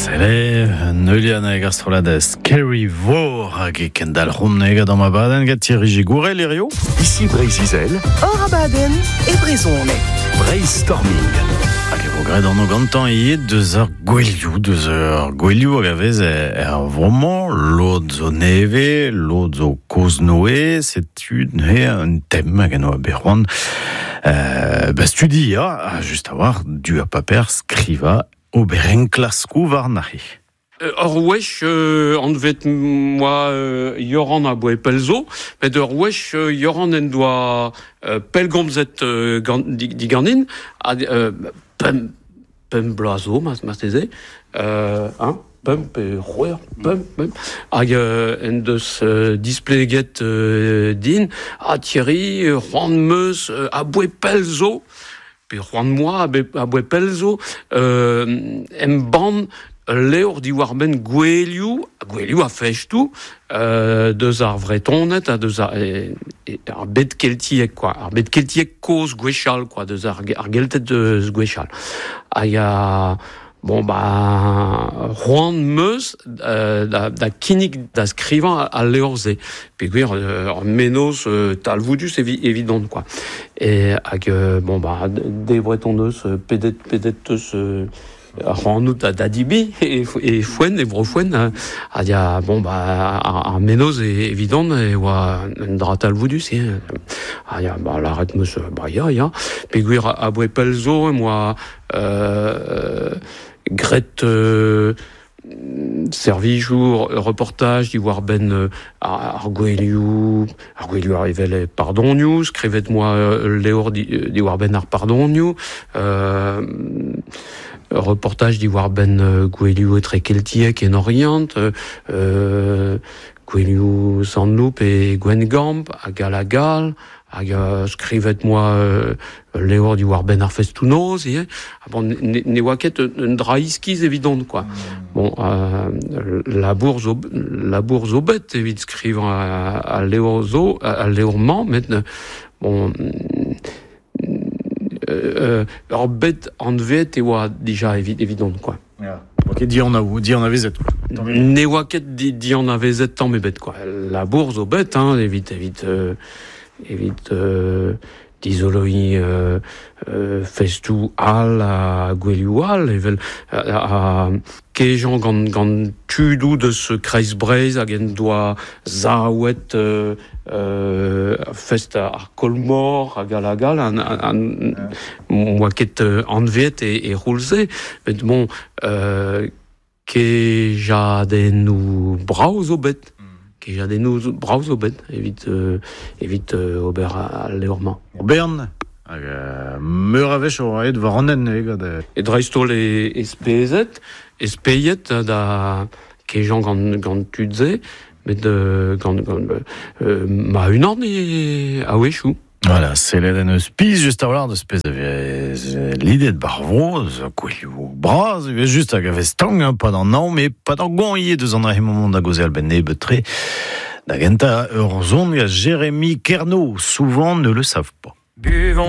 Sele, neuliana gastrolades, Kerry Vor, hag kendal rumnega dans ma baden, Thierry Gouret, Lirio. Ici Brésil, Orabaden et Brisonne. Brainstorming. Hag evo gret an o gantan iet 2 heures gouelioù hag avez vraiment lod zo neve, lod zo koz noe, setu un thème hag ano a berroan. Studi just a war, du a paper skriva oberenklaskou varnahi. Wech an vet moi yoran a boe pelzo, met wech yoran en doa pelgomzet diganin pem blazo mas teze pem pe roer pem hag en deus displeget din a Thierry Juan meus a boe pelzo pe Juan moi a boe pelzo ban leur di war ben gouelioù a fechtou deus ar vretonet a deus ar bet keltiek quoi, ar bet keltiek koz gwechal quoi, deus ar geltet deus gwechal. Ya bon Juan meus da kinnig da skrivañ a leorze pe gwir menos talvoudus évident quoi. Et hag de breton deus pedet deus rannout a dadibi e foen e brofoen a dia ar menos e évident e oa un dratal voudus a ya l'arrête meus ya pe gwir a boe pelzo e moi gret servijour reportage di war ben ar gouelioù arrivel pardon news skrivet moi leor di war ben ar pardon news reportage di war ben gouelioù etre keltiek en orient gouelioù Sanloup et Gwen Gamp a Galagal hag skrivet moi leor di war ben ar festounoz ne oa ket un draiskiz évident quoi. Bon labour zo bet evit skrivañ a leor zo a leorman met bon ur bet an vet e oa dija évident quoi. Ok, di an a vezet. Ne oa ket di an a vezet tamm e bet quoi. Labour zo bet evit dizoloi festou al a gouelioù al evel kejan gant tudou deus kreiz breiz hag en doa zaouet fest ar kolmor hag a lagal moa ket anvet e roulze met bon kejadennou brav zo bet kejadennou brav zo bet evit ober a leorman Bern meur a vech o raed war anen e dreistol e speiet da kejan gant tudze met ma unan e a wechou. Voilà, c'est l'Eden Spies, juste à voir de Spies, l'idée de Barvro, gouelioù bras, juste à Gavestang, pas dans non, mais pas dans Gonye, deux ans à un moment d'Agosé Albené, Betré, d'Agenta, Eurzon, Jérémy Kerno, souvent ne le savent pas. Buvons